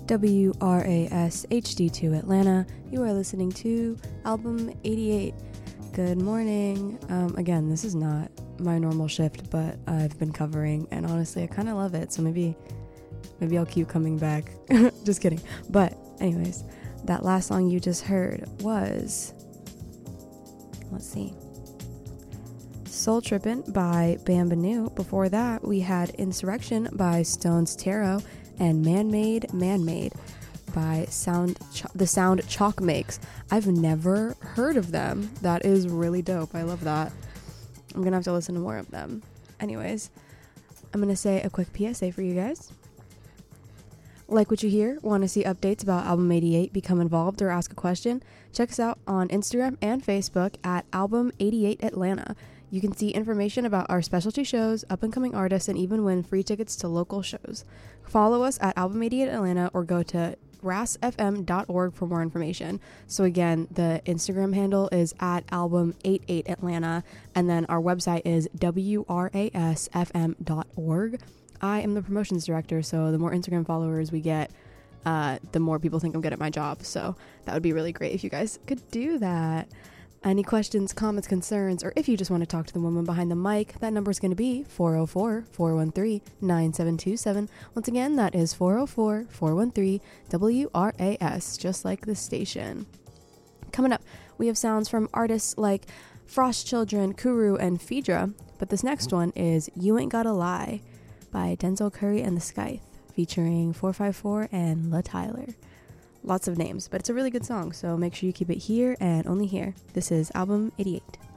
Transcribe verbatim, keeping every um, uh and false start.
W R A S H D two Atlanta. You are listening to Album eighty-eight. Good morning. Um, again, this is not my normal shift, but I've been covering, and honestly, I kind of love it, so maybe, maybe I'll keep coming back. Just kidding. But anyways, that last song you just heard was, let's see, Soul Trippin' by Bamboo. Before that, we had Insurrection by Stones Tarot and Man-Made, Man-Made by Sound Ch- the Sound Chalk Makes. I've never heard of them. That is really dope. I love that. I'm gonna have to listen to more of them. Anyways, I'm gonna say a quick P S A for you guys. Like what you hear? Want to see updates about Album eighty-eight, become involved, or ask a question? Check us out on Instagram and Facebook at Album eighty-eight Atlanta. You can see information about our specialty shows, up-and-coming artists, and even win free tickets to local shows. Follow us at Album eighty-eight Atlanta or go to ras f m dot org for more information. So again, the Instagram handle is at Album eighty-eight Atlanta, and then our website is w r a s f m dot org. I am the promotions director, so the more Instagram followers we get, uh, the more people think I'm good at my job. So that would be really great if you guys could do that. Any questions, comments, concerns, or if you just want to talk to the woman behind the mic, that number is going to be four oh four, four one three, nine seven two seven. Once again, that is four oh four, four one three, W R A S, just like the station. Coming up, we have sounds from artists like Frost Children, Kuru, and Phaedra, but this next one is You Ain't Gotta Lie by Denzel Curry and the Scythe, featuring four five four and La Tyler. Lots of names, but it's a really good song, so make sure you keep it here and only here. This is Album eighty-eight.